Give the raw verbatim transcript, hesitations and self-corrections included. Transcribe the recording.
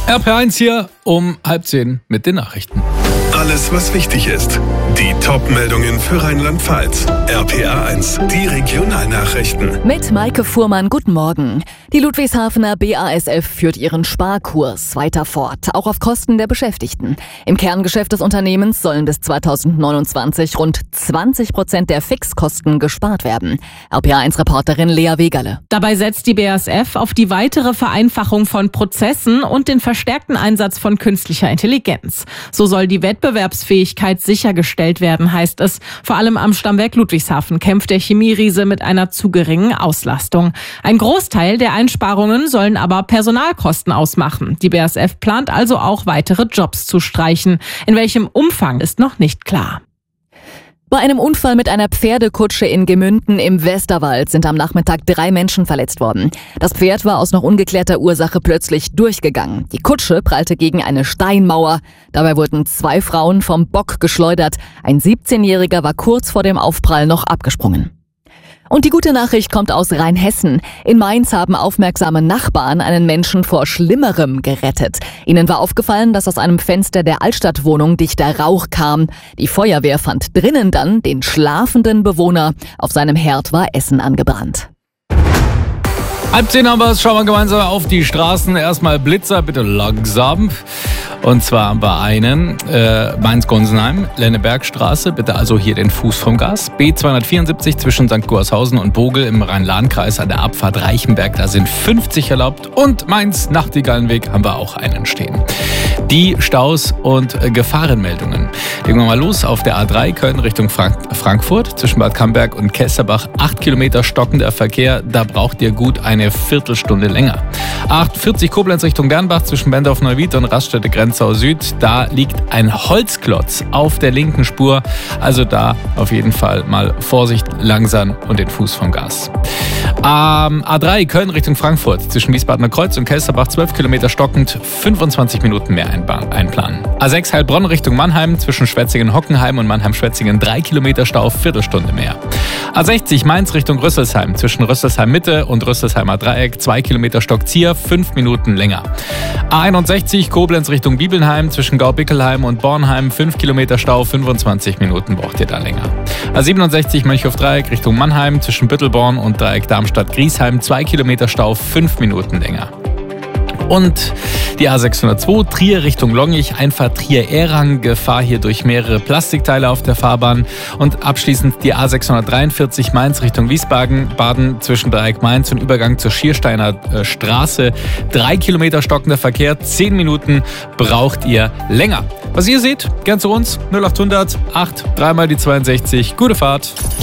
R P eins hier um halb zehn mit den Nachrichten. Alles, was wichtig ist. Die Top-Meldungen für Rheinland-Pfalz. R P A eins, die Regionalnachrichten. Mit Maike Fuhrmann, guten Morgen. Die Ludwigshafener B A S F führt ihren Sparkurs weiter fort, auch auf Kosten der Beschäftigten. Im Kerngeschäft des Unternehmens sollen bis zweitausendneunundzwanzig rund zwanzig Prozent der Fixkosten gespart werden. R P A eins-Reporterin Lea Wegerle. Dabei setzt die B A S F auf die weitere Vereinfachung von Prozessen und den verstärkten Einsatz von künstlicher Intelligenz. So soll die Wettbewerbsfähigkeit sichergestellt werden, heißt es. Vor allem am Stammwerk Ludwigshafen kämpft der Chemieriese mit einer zu geringen Auslastung. Ein Großteil der Einsparungen sollen aber Personalkosten ausmachen. Die B A S F plant also auch weitere Jobs zu streichen. In welchem Umfang ist noch nicht klar. Bei einem Unfall mit einer Pferdekutsche in Gemünden im Westerwald sind am Nachmittag drei Menschen verletzt worden. Das Pferd war aus noch ungeklärter Ursache plötzlich durchgegangen. Die Kutsche prallte gegen eine Steinmauer. Dabei wurden zwei Frauen vom Bock geschleudert. Ein siebzehnjähriger war kurz vor dem Aufprall noch abgesprungen. Und die gute Nachricht kommt aus Rheinhessen. In Mainz haben aufmerksame Nachbarn einen Menschen vor Schlimmerem gerettet. Ihnen war aufgefallen, dass aus einem Fenster der Altstadtwohnung dichter Rauch kam. Die Feuerwehr fand drinnen dann den schlafenden Bewohner. Auf seinem Herd war Essen angebrannt. Halb zehn haben wir es, schauen wir gemeinsam auf die Straßen. Erstmal Blitzer, bitte langsam. Und zwar haben wir einen, äh, Mainz-Gonsenheim, Lennebergstraße, bitte also hier den Fuß vom Gas. B zweihundertvierundsiebzig zwischen Sankt Goarshausen und Bogel im Rhein-Lahn-Kreis an der Abfahrt Reichenberg, da sind fünfzig erlaubt. Und Mainz-Nachtigallenweg haben wir auch einen stehen. Die Staus und äh, Gefahrenmeldungen. Legen wir mal los auf der A drei Köln Richtung Frank- Frankfurt zwischen Bad Camberg und Kesserbach. Acht Kilometer stockender Verkehr, da braucht ihr gut eine Viertelstunde länger. A achtundvierzig Koblenz Richtung Bernbach zwischen Bendorf-Neuwied und Raststätte Grenzau Süd. Da liegt ein Holzklotz auf der linken Spur. Also da auf jeden Fall mal Vorsicht, langsam und den Fuß vom Gas. Ähm, A drei Köln Richtung Frankfurt zwischen Wiesbadener Kreuz und Kelsterbach zwölf Kilometer stockend, fünfundzwanzig Minuten mehr einba- einplanen. A sechs Heilbronn Richtung Mannheim zwischen Schwetzingen-Hockenheim und Mannheim-Schwetzingen drei Kilometer Stau, Viertelstunde mehr. A sechzig Mainz Richtung Rüsselsheim zwischen Rüsselsheim Mitte und Rüsselsheimer Dreieck zwei Kilometer Stockzier, fünf Minuten länger. A einundsechzig Koblenz Richtung Bibelnheim zwischen Gaubickelheim und Bornheim fünf Kilometer Stau, fünfundzwanzig Minuten braucht ihr da länger. A siebenundsechzig Mönchhof-Dreieck Richtung Mannheim zwischen Büttelborn und Dreieck Darmstadt-Griesheim zwei Kilometer Stau, fünf Minuten länger. Und die A sechshundertzwei Trier Richtung Longich, Einfahrt Trier-Erang, Gefahr hier durch mehrere Plastikteile auf der Fahrbahn. Und abschließend die A sechshundertdreiundvierzig Mainz Richtung Wiesbaden, Baden zwischen Dreieck Mainz und Übergang zur Schiersteiner äh, Straße. Drei Kilometer stockender Verkehr, zehn Minuten braucht ihr länger. Was ihr seht, gern zu uns, null achthundert acht, dreimal die zweiundsechzig. Gute Fahrt.